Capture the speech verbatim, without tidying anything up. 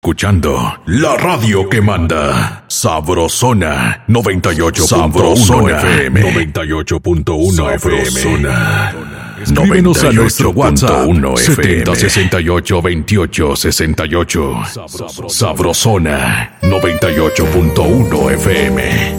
escuchando la radio que manda. Sabrosona noventa y ocho punto uno F M. noventa y ocho punto uno F M. Escríbenos a nuestro WhatsApp setenta sesenta y ocho veintiocho sesenta y ocho. Sabrosona noventa y ocho punto uno F M.